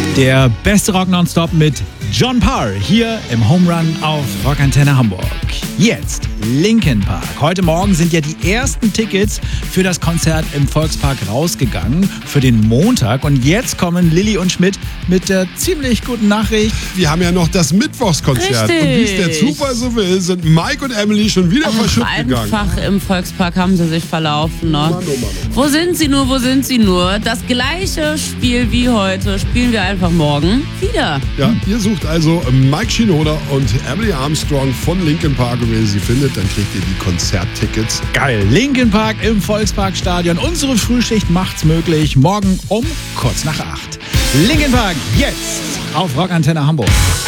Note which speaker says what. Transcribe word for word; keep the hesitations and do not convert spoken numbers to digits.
Speaker 1: Der beste Rock nonstop mit John Parr hier im Home Run auf Rockantenne Hamburg. Jetzt Linkin Park. Heute Morgen sind ja die ersten Tickets für das Konzert im Volkspark rausgegangen für den Montag. Und jetzt kommen Lilly und Schmidt mit der ziemlich guten Nachricht.
Speaker 2: Wir haben ja noch das Mittwochskonzert.
Speaker 3: Richtig.
Speaker 2: Und wie es der Zufall so will, sind Mike und Emily schon wieder verschütt gegangen.
Speaker 3: Einfach im Volkspark haben sie sich verlaufen. Ne?
Speaker 2: Mann, oh Mann, oh Mann.
Speaker 3: Wo sind sie nur, wo sind sie nur? Das gleiche Spiel wie heute spielen wir einfach morgen wieder.
Speaker 2: Ja, ihr sucht also Mike Shinoda und Emily Armstrong von Linkin Park. Und wenn ihr sie findet, dann kriegt ihr die Konzerttickets.
Speaker 1: Geil. Linkin Park im Volksparkstadion. Unsere Frühschicht macht's möglich. Morgen um kurz nach acht. Linkin Park jetzt auf Rockantenne Hamburg.